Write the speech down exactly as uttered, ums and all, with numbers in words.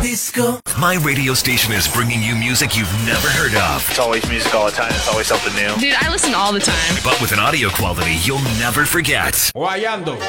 disco. My radio station is bringing you music you've never heard of. It's always music all the time. It's always something new. Dude, I listen all the time. But with an audio quality you'll never forget. Guayando.